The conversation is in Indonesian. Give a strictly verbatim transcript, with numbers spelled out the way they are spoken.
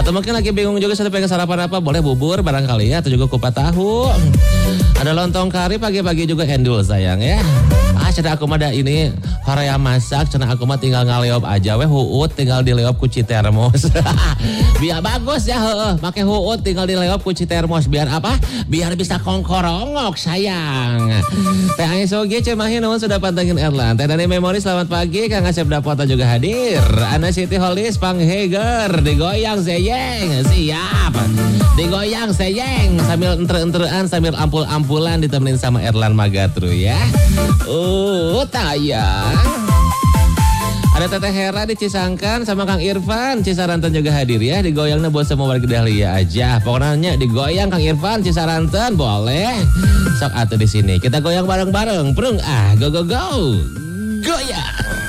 Atau mungkin lagi bingung juga saya pengen sarapan apa, boleh bubur barangkali ya, atau juga kupat tahu. Ada lontong kari pagi-pagi juga endul sayang ya. Ah cenah aku mah ini hoream masak, cenah aku mah tinggal ngaleop aja we huut tinggal dileop ku citermos. Biar bagus ya heeh, make huut tinggal dileop ku citermos biar apa? Biar bisa kongkorongok sayang. Teh Ais oge cemahin namun sudah pantengin Erlan. Teh Dani Memori selamat pagi, Kang Asep Dapota juga hadir. Ana Siti Holis Pangheger digoyang seyeng, siap. Digoyang seyeng sambil enter-enteran sambil ampul-ampulan ditemenin sama Erlan Magatru ya. Uh, tayang. Ada Teteh Hera di Cisangkan sama Kang Irfan Cisaranten juga hadir ya. Digoyangnya buat semua warga Dahlia aja. Pokoknya digoyang Kang Irfan Cisaranten boleh. Sok atuh di sini kita goyang bareng-bareng. Prung ah go go go. Goyang.